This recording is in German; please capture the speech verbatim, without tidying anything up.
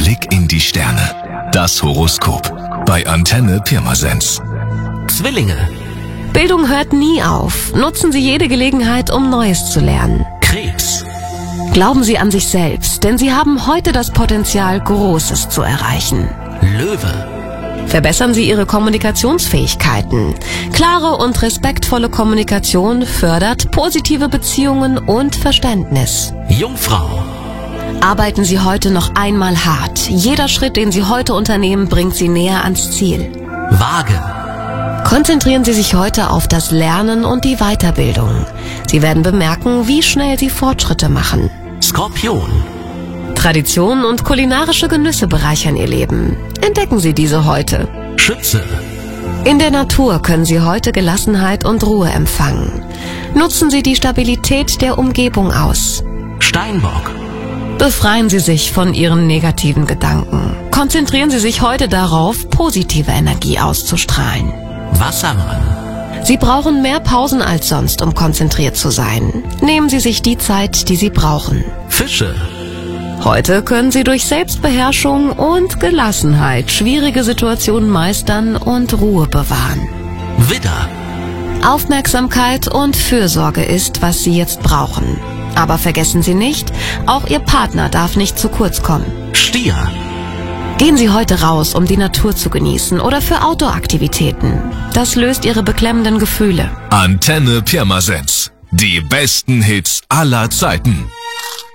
Blick in die Sterne. Das Horoskop bei Antenne Pirmasens. Zwillinge. Bildung hört nie auf. Nutzen Sie jede Gelegenheit, um Neues zu lernen. Krebs. Glauben Sie an sich selbst, denn Sie haben heute das Potenzial, Großes zu erreichen. Löwe. Verbessern Sie Ihre Kommunikationsfähigkeiten. Klare und respektvolle Kommunikation fördert positive Beziehungen und Verständnis. Jungfrau. Arbeiten Sie heute noch einmal hart. Jeder Schritt, den Sie heute unternehmen, bringt Sie näher ans Ziel. Waage. Konzentrieren Sie sich heute auf das Lernen und die Weiterbildung. Sie werden bemerken, wie schnell Sie Fortschritte machen. Skorpion. Traditionen und kulinarische Genüsse bereichern Ihr Leben. Entdecken Sie diese heute. Schütze. In der Natur können Sie heute Gelassenheit und Ruhe empfangen. Nutzen Sie die Stabilität der Umgebung aus. Steinbock. Befreien Sie sich von Ihren negativen Gedanken. Konzentrieren Sie sich heute darauf, positive Energie auszustrahlen. Wassermann. Sie brauchen mehr Pausen als sonst, um konzentriert zu sein. Nehmen Sie sich die Zeit, die Sie brauchen. Fische. Heute können Sie durch Selbstbeherrschung und Gelassenheit schwierige Situationen meistern und Ruhe bewahren. Widder. Aufmerksamkeit und Fürsorge ist, was Sie jetzt brauchen. Aber vergessen Sie nicht, auch Ihr Partner darf nicht zu kurz kommen. Stier. Gehen Sie heute raus, um die Natur zu genießen oder für Outdoor-Aktivitäten. Das löst Ihre beklemmenden Gefühle. Antenne Pirmasens. Die besten Hits aller Zeiten.